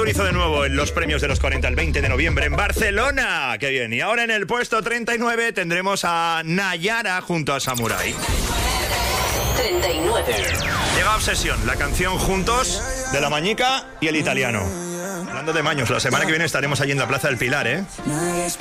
Turizo de nuevo en los premios de los 40 el 20 de noviembre en Barcelona. ¡Qué bien! Y ahora en el puesto 39 tendremos a Nayara junto a Samurai. 39. Llega Obsesión, la canción Juntos de La Mañica y El Italiano. Hablando de Maños, la semana que viene estaremos allí en la Plaza del Pilar, ¿eh?